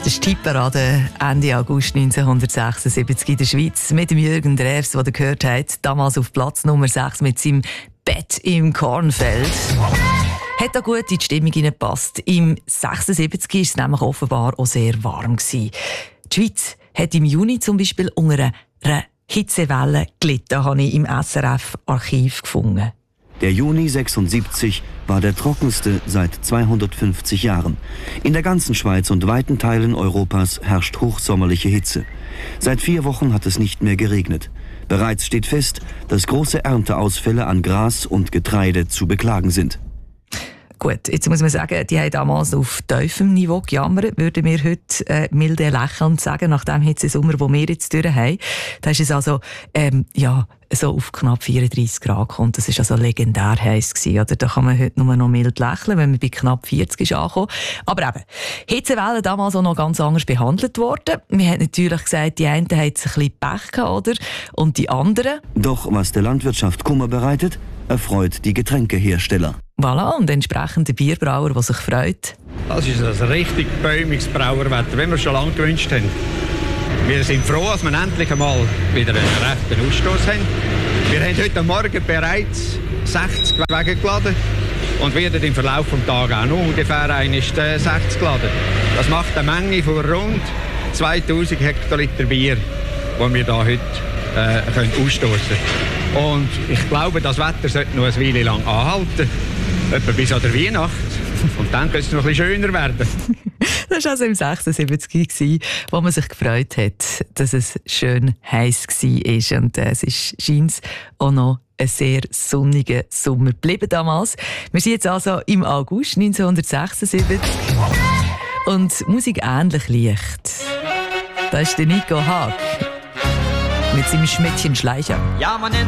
Das ist die Hitparade Ende August 1976 in der Schweiz mit dem Jürgen Drews, den ihr gehört habt, damals auf Platz Nummer 6 mit seinem Bett im Kornfeld. Hat da gut in die Stimmung hineingepasst. Im 76 war es nämlich offenbar auch sehr warm gewesen. Die Schweiz hat im Juni zum Beispiel unter einer Hitzewelle gelitten, habe ich im SRF-Archiv gefunden. Der Juni 76 war der trockenste seit 250 Jahren. In der ganzen Schweiz und weiten Teilen Europas herrscht hochsommerliche Hitze. Seit 4 Wochen hat es nicht mehr geregnet. Bereits steht fest, dass große Ernteausfälle an Gras und Getreide zu beklagen sind. Gut, jetzt muss man sagen, die haben damals auf tiefem Niveau gejammert, würden wir heute milde lächelnd sagen, nach dem Hitzesommer, den wir jetzt durch haben. Da ist es also, so auf knapp 34 Grad gekommen. Das war also legendär heiß gewesen, oder? Da kann man heute nur noch mild lächeln, wenn man bei knapp 40 ist angekommen. Aber eben, Hitzewellen damals auch noch ganz anders behandelt worden. Wir haben natürlich gesagt, die einen haben ein bisschen Pech gehabt, oder? Und die anderen? Doch was der Landwirtschaft Kummer bereitet, erfreut die Getränkehersteller. Voilà, und entsprechend der Bierbrauer, der sich freut. Das ist ein richtig bäumiges Brauerwetter, wie wir es schon lange gewünscht haben. Wir sind froh, dass wir endlich einmal wieder einen rechten Ausstoß haben. Wir haben heute Morgen bereits 60 Wagen geladen und werden im Verlauf des Tages auch noch ungefähr 60 geladen. Das macht eine Menge von rund 2000 Hektoliter Bier, die wir hier heute ausstoßen können. Und ich glaube, das Wetter sollte noch eine Weile lang anhalten. Etwa bis an der Weihnacht. Und dann könnte es noch ein bisschen schöner werden. Das war also im 76, wo man sich gefreut hat, dass es schön heiß war. Und es ist scheint auch noch ein sehr sonniger Sommer geblieben damals. Wir sind jetzt also im August 1976 und Musik ähnlich leicht. Da ist der Nico Haag mit seinem Schmidtchen Schleicher. Ja, man